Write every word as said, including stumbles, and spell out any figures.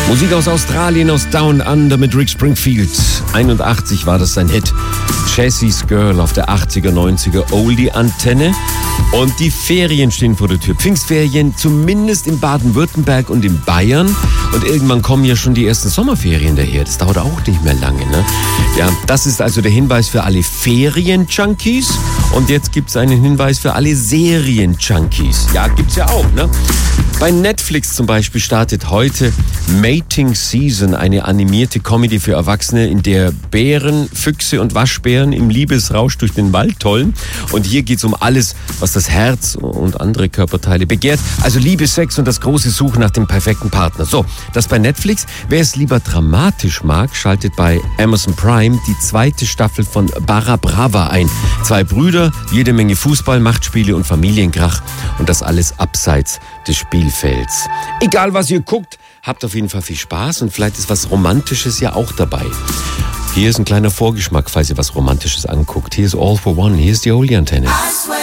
Musik aus Australien, aus Down Under mit Rick Springfield. einundachtzig war das sein Hit. Jessie's Girl auf der achtziger, neunziger Oldie-Antenne. Und die Ferien stehen vor der Tür. Pfingstferien, zumindest in Baden-Württemberg und in Bayern. Und irgendwann kommen ja schon die ersten Sommerferien daher. Das dauert auch nicht mehr lange, ne? Ja, das ist also der Hinweis für alle Ferien-Junkies. Und jetzt gibt's einen Hinweis für alle Serien-Junkies. Ja, gibt's ja auch, ne? Bei Netflix zum Beispiel startet heute Mating Season, eine animierte Comedy für Erwachsene, in der Bären, Füchse und Waschbären im Liebesrausch durch den Wald tollen. Und hier geht's um alles, was das Herz und andere Körperteile begehrt. Also Liebe, Sex und das große Suchen nach dem perfekten Partner. So, das bei Netflix. Wer es lieber dramatisch mag, schaltet bei Amazon Prime die zweite Staffel von Barra Brava ein. Zwei Brüder, jede Menge Fußball, Machtspiele und Familienkrach. Und das alles abseits des Spielfelds. Egal, was ihr guckt, habt auf jeden Fall viel Spaß und vielleicht ist was Romantisches ja auch dabei. Hier ist ein kleiner Vorgeschmack, falls ihr was Romantisches anguckt. Hier ist All for One, hier ist die Oldie-Antenne.